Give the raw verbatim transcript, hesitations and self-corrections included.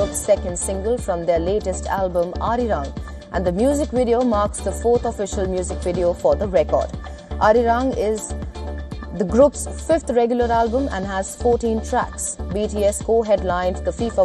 group's second single from their latest album Arirang, and the music video marks the fourth official music video for the record. Arirang is the group's fifth regular album and has fourteen tracks. B T S co-headlined the FIFA